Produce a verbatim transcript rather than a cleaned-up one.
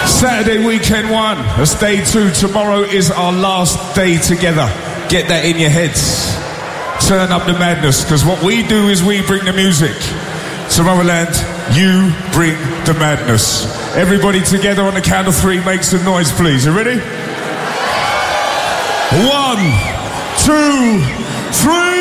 Saturday weekend one, that's day two. Tomorrow is our last day together. Get that in your heads. Turn up the madness, because what we do is we bring the music. Tomorrowland, you bring the madness. Everybody together on the count of three, make some noise, please. You ready? One, two, three.